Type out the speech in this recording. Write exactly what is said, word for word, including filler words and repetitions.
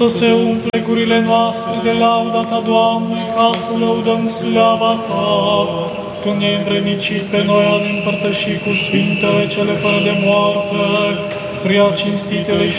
să se umple gurile noastre de lauda Ta, Doamne, ca să lăudăm slava Ta, Tu ne-ai învrednicit pe noi a ne împărtăși cu Sfintele cele fără de moarte, prea cinstitele și